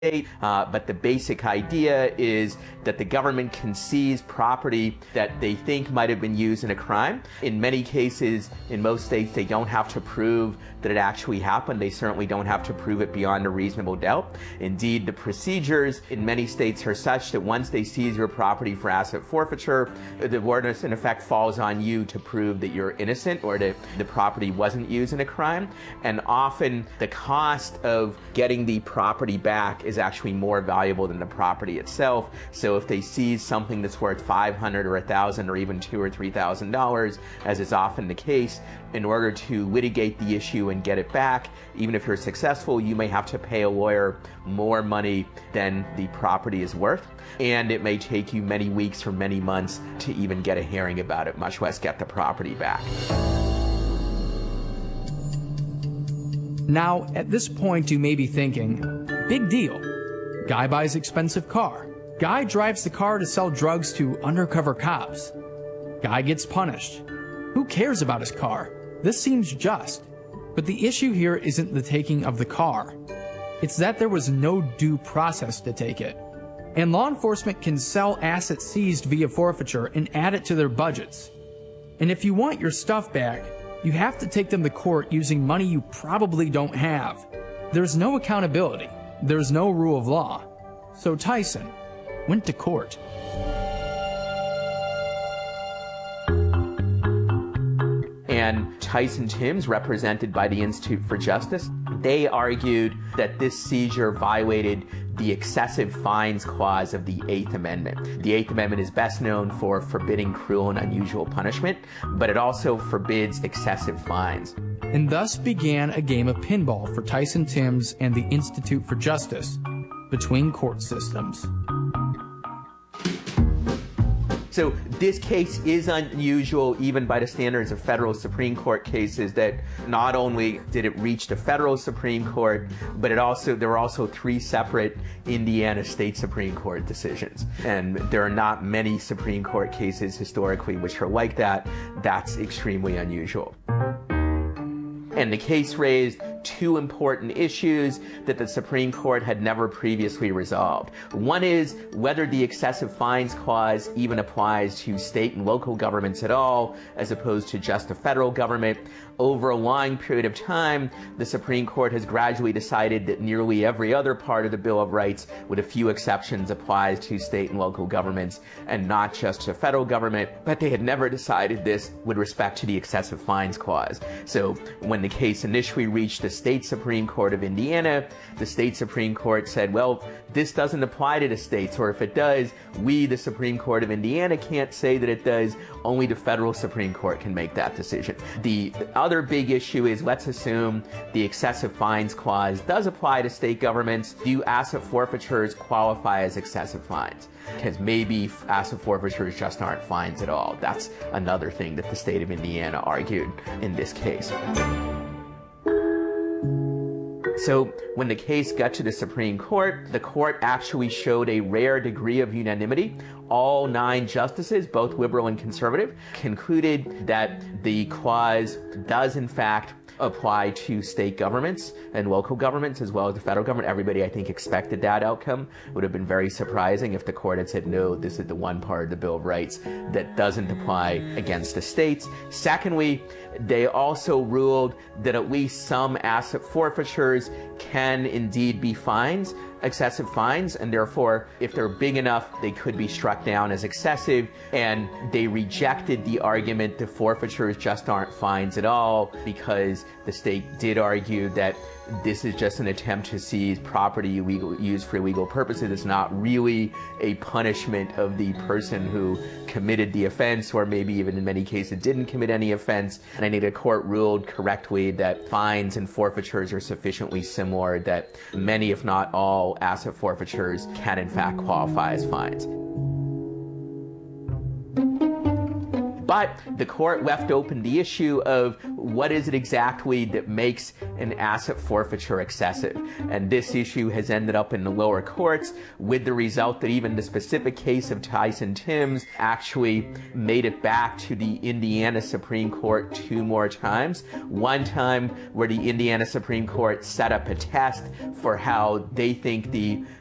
But the basic idea is that the government can seize property that they think might have been used in a crime. In many cases, in most states, they don't have to prove that it actually happened. They certainly don't have to prove it beyond a reasonable doubt. Indeed, the procedures in many states are such that once they seize your property for asset forfeiture, the burden in effect falls on you to prove that you're innocent or that the property wasn't used in a crime. And often the cost of getting the property back is actually more valuable than the property itself. So if they seize something that's worth $500 or $1,000 or even $2,000 or $3,000, as is often the case, in order to litigate the issue and get it back, even if you're successful, you may have to pay a lawyer more money than the property is worth. And it may take you many weeks or many months to even get a hearing about it, much less get the property back. Now, at this point, you may be thinking, big deal. Guy buys expensive car. Guy drives the car to sell drugs to undercover cops. Guy gets punished. Who cares about his car? This seems just. But the issue here isn't the taking of the car. It's that there was no due process to take it. And law enforcement can sell assets seized via forfeiture and add it to their budgets. And if you want your stuff back, you have to take them to court using money you probably don't have. There's no accountability. There's no rule of law. So Tyson went to court. And Tyson Timbs, represented by the Institute for Justice, they argued that this seizure violated the excessive fines clause of the Eighth Amendment. The Eighth Amendment is best known for forbidding cruel and unusual punishment, but it also forbids excessive fines. And thus began a game of pinball for Tyson Timbs and the Institute for Justice between court systems. So this case is unusual even by the standards of federal Supreme Court cases, that not only did it reach the federal Supreme Court, but there were also 3 separate Indiana State Supreme Court decisions. And there are not many Supreme Court cases historically which are like that. That's extremely unusual. And the case raised 2 important issues that the Supreme Court had never previously resolved. One is whether the excessive fines clause even applies to state and local governments at all, as opposed to just the federal government. Over a long period of time, the Supreme Court has gradually decided that nearly every other part of the Bill of Rights, with a few exceptions, applies to state and local governments and not just to federal government, but they had never decided this with respect to the excessive fines clause. So when the case initially reached the State Supreme Court of Indiana, the State Supreme Court said, well, this doesn't apply to the states, or if it does, we, the Supreme Court of Indiana, can't say that it does. Only the federal Supreme Court can make that decision. The other big issue is, let's assume the excessive fines clause does apply to state governments. Do asset forfeitures qualify as excessive fines? Because maybe asset forfeitures just aren't fines at all. That's another thing that the state of Indiana argued in this case. So when the case got to the Supreme Court, the court actually showed a rare degree of unanimity. All 9 justices, both liberal and conservative, concluded that the clause does in fact apply to state governments and local governments as well as the federal government. Everybody, I think, expected that outcome. It would have been very surprising if the court had said, no, this is the one part of the Bill of Rights that doesn't apply against the states. Secondly, they also ruled that at least some asset forfeitures can indeed be fines, excessive fines, and therefore, if they're big enough, they could be struck down as excessive. And they rejected the argument that forfeitures just aren't fines at all, because the state did argue that this is just an attempt to seize property used for illegal purposes. It's not really a punishment of the person who committed the offense, or maybe even in many cases didn't commit any offense. And I think the court ruled correctly that fines and forfeitures are sufficiently similar that many, if not all, asset forfeitures can in fact qualify as fines. But the court left open the issue of what is it exactly that makes an asset forfeiture excessive. And this issue has ended up in the lower courts, with the result that even the specific case of Tyson Timbs actually made it back to the Indiana Supreme Court 2 more times. One time where the Indiana Supreme Court set up a test for how they think the